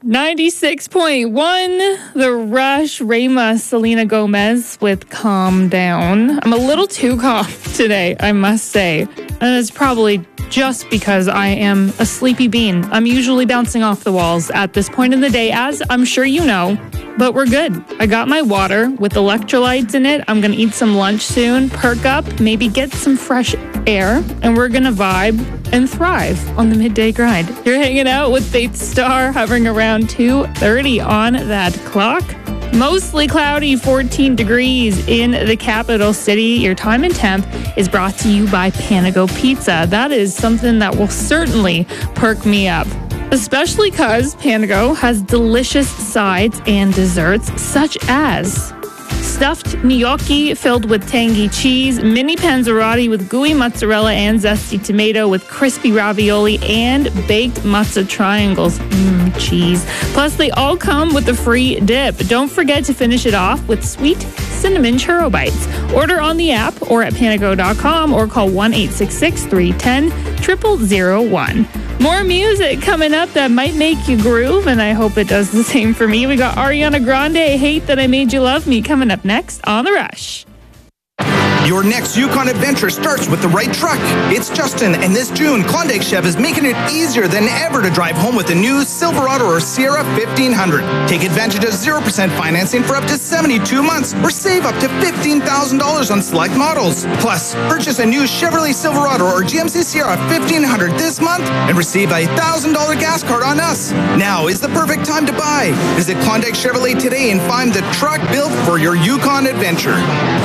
96.1, The Rush, Rema, Selena Gomez with Calm Down. I'm a little too calm today, I must say. And it's probably just because I am a sleepy bean. I'm usually bouncing off the walls at this point in the day, as I'm sure you know. But we're good. I got my water with electrolytes in it. I'm going to eat some lunch soon, perk up, maybe get some fresh air, and we're going to vibe and thrive on the midday grind. You're hanging out with Faith Star, hovering around 2:30 on that clock. Mostly cloudy, 14 degrees in the capital city. Your time and temp is brought to you by Panago Pizza. That is something that will certainly perk me up. Especially because Panago has delicious sides and desserts such as stuffed gnocchi filled with tangy cheese, mini panzerotti with gooey mozzarella and zesty tomato with crispy ravioli, and baked matzo triangles. Cheese. Plus, they all come with a free dip. Don't forget to finish it off with sweet cinnamon churro bites. Order on the app or at panago.com or call 1-866-310-0001. More music coming up that might make you groove, and I hope it does the same for me. We got Ariana Grande, Hate That I Made You Love Me, coming up next on The Rush. Your next Yukon adventure starts with the right truck. It's Justin, and this June, Klondike Chev is making it easier than ever to drive home with the new Silverado or Sierra 1500. Take advantage of 0% financing for up to 72 months, or save up to $15,000 on select models. Plus, purchase a new Chevrolet Silverado or GMC Sierra 1500 this month and receive a $1,000 gas card on us. Now is the perfect time to buy. Visit Klondike Chevrolet today and find the truck built for your Yukon adventure.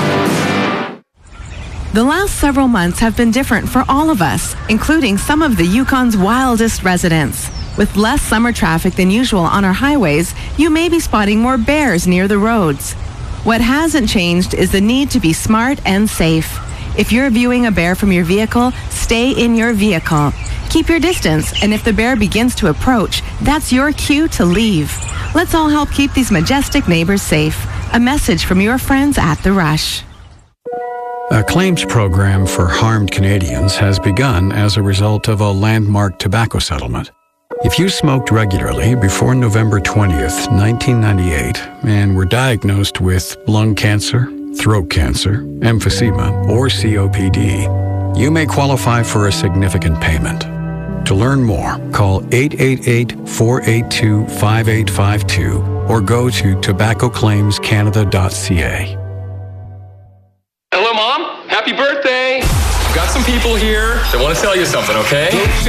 The last several months have been different for all of us, including some of the Yukon's wildest residents. With less summer traffic than usual on our highways, you may be spotting more bears near the roads. What hasn't changed is the need to be smart and safe. If you're viewing a bear from your vehicle, stay in your vehicle. Keep your distance, and if the bear begins to approach, that's your cue to leave. Let's all help keep these majestic neighbors safe. A message from your friends at The Rush. A claims program for harmed Canadians has begun as a result of a landmark tobacco settlement. If you smoked regularly before November 20th, 1998, and were diagnosed with lung cancer, throat cancer, emphysema, or COPD, you may qualify for a significant payment. To learn more, call 888-482-5852 or go to tobaccoclaimscanada.ca. Hello, Mom. Happy birthday. I've got some people here that want to tell you something, okay?